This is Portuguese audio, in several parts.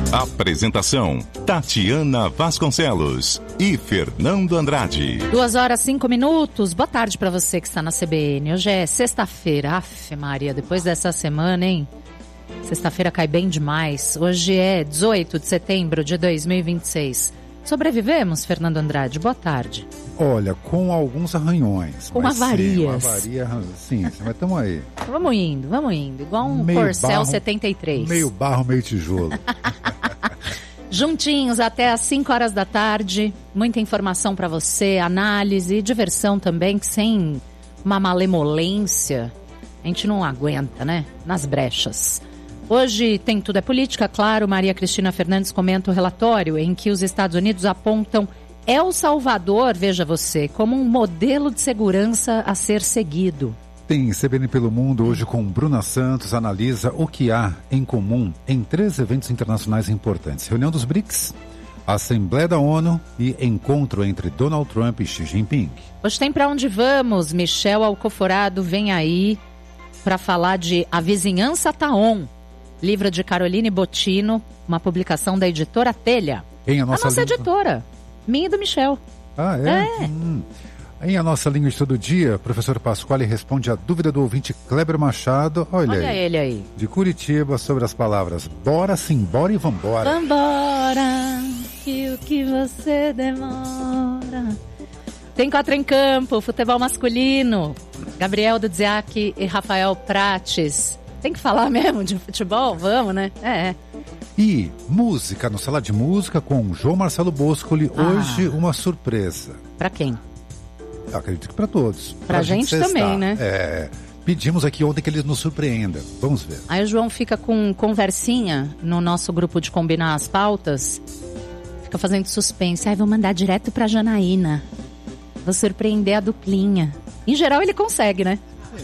Apresentação: Tatiana Vasconcelos e Fernando Andrade. 2h05. Boa tarde para você que está na CBN. Hoje é sexta-feira. Aff, Maria, depois dessa semana, hein? Sexta-feira cai bem demais. Hoje é 18 de setembro de 2026. Sobrevivemos, Fernando Andrade? Boa tarde. Olha, com alguns arranhões. Com avarias. Sim, mas estamos aí. Vamos indo. Igual um meio Corcel barro, 73. Meio barro, meio tijolo. Juntinhos até às 5 horas da tarde. Muita informação para você, análise e diversão também, que sem uma malemolência a gente não aguenta, né? Nas brechas. Hoje tem Tudo é Política, claro. Maria Cristina Fernandes comenta o relatório em que os Estados Unidos apontam El Salvador, veja você, como um modelo de segurança a ser seguido. Tem CBN pelo Mundo hoje com Bruna Santos, analisa o que há em comum em 3 eventos internacionais importantes. Reunião dos BRICS, Assembleia da ONU e encontro entre Donald Trump e Xi Jinping. Hoje tem Pra Onde Vamos. Michel Alcoforado vem aí para falar de A Vizinhança Tá On, livro de Caroline Bottino, uma publicação da editora Telha. A nossa editora, minha e do Michel. Ah, é? Em A Nossa Língua de Todo Dia, professor Pasquale responde a dúvida do ouvinte Kleber Machado. Olha ele aí. De Curitiba, sobre as palavras bora, simbora e vambora. Vambora, que o que você demora. Tem 4 em campo, futebol masculino. Gabriel Dudziak e Rafael Prates. Tem que falar mesmo de futebol? Vamos, né? E música, no Sala de Música com João Marcelo Boscoli. Hoje uma surpresa. Pra quem? Eu acredito que pra todos. Pra gente também, né? Pedimos aqui ontem que eles nos surpreendam. Vamos ver. Aí o João fica com conversinha no nosso grupo de combinar as pautas. Fica fazendo suspense. Vou mandar direto pra Janaína. Vou surpreender a duplinha. Em geral ele consegue, né?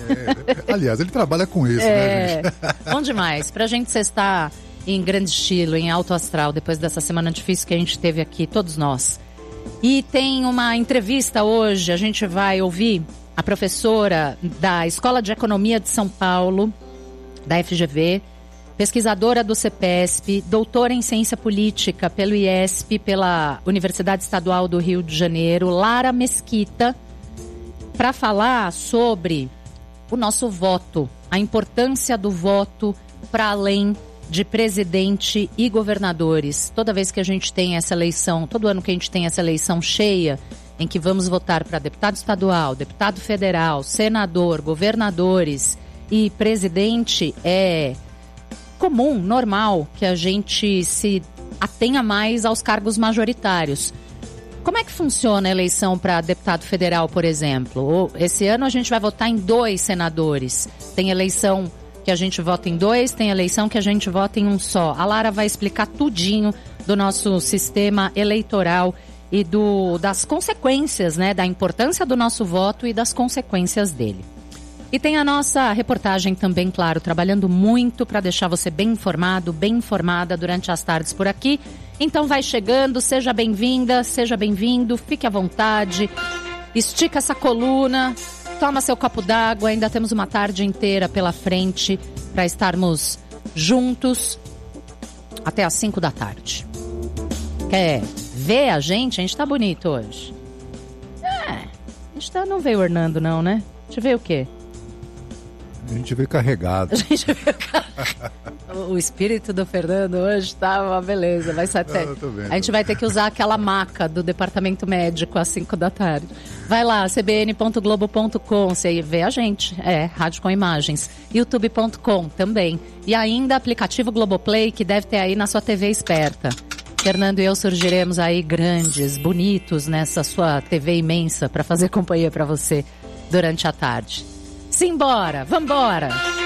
Aliás, ele trabalha com isso, né, gente? Bom demais. Pra gente sextar em grande estilo, em alto astral, depois dessa semana difícil que a gente teve aqui, todos nós. E tem uma entrevista hoje, a gente vai ouvir a professora da Escola de Economia de São Paulo, da FGV, pesquisadora do CEPESP, doutora em Ciência Política pelo IESP, pela Universidade Estadual do Rio de Janeiro, Lara Mesquita, para falar sobre o nosso voto, a importância do voto para além de presidente e governadores. Toda vez que a gente tem essa eleição, todo ano que a gente tem essa eleição cheia, em que vamos votar para deputado estadual, deputado federal, senador, governadores e presidente, é comum, normal, que a gente se atenha mais aos cargos majoritários. Como é que funciona a eleição para deputado federal, por exemplo? Esse ano a gente vai votar em 2 senadores. Tem eleição que a gente vota em 2, tem eleição que a gente vota em um só. A Lara vai explicar tudinho do nosso sistema eleitoral e das consequências, né? Da importância do nosso voto e das consequências dele. E tem a nossa reportagem também, claro, trabalhando muito para deixar você bem informado, bem informada durante as tardes por aqui. Então vai chegando, seja bem-vinda, seja bem-vindo, fique à vontade, estica essa coluna, toma seu copo d'água, ainda temos uma tarde inteira pela frente para estarmos juntos até às 5 da tarde. Quer ver a gente? A gente tá bonito hoje. A gente não veio ornando não, né? A gente veio o quê? A gente veio carregado. O espírito do Fernando hoje tá uma beleza. Vai ser até... A gente vai ter que usar aquela maca do departamento médico às 5 da tarde. Vai lá, cbn.globo.com, você vê a gente. Rádio com imagens. youtube.com também. E ainda aplicativo Globoplay, que deve ter aí na sua TV esperta. Fernando e eu surgiremos aí grandes, bonitos nessa sua TV imensa para fazer companhia para você durante a tarde. Simbora, vambora!